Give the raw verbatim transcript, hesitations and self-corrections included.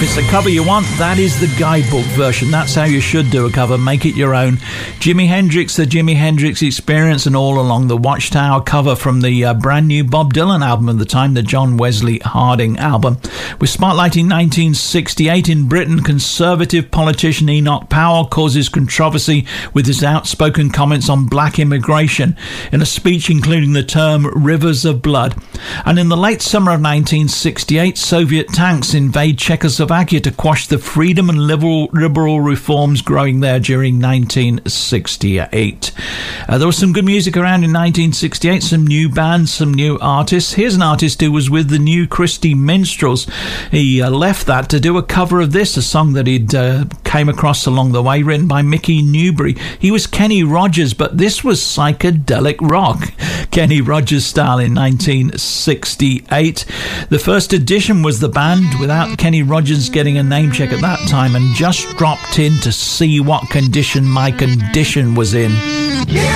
it's the cover you want, that is the guidebook version. That's how you should do a cover. Make it your own. Jimi Hendrix, the Jimi Hendrix Experience, and All Along the Watchtower cover from the uh, brand new Bob Dylan album of the time, the John Wesley Harding album. With spotlighting nineteen sixty-eight in Britain, conservative politician Enoch Powell causes controversy with his outspoken comments on black immigration in a speech including the term rivers of blood. And in the late summer of nineteen sixty-eight, Soviet tanks invade Czechoslovakia to quash the freedom and liberal, liberal reforms growing there during nineteen sixty-eight. Uh, there was some good music around in nineteen sixty-eight, some new bands, some new artists. Here's an artist who was with the New Christie Minstrels. He uh, left that to do a cover of this, a song that he'd uh, came across along the way, written by Mickey Newbury. He was Kenny Rogers, but this was psychedelic rock, Kenny Rogers style, in nineteen sixty-eight. The first edition was the band without Kenny Rogers getting a name check at that time, and just dropped in to see what condition my condition was in. Yeah.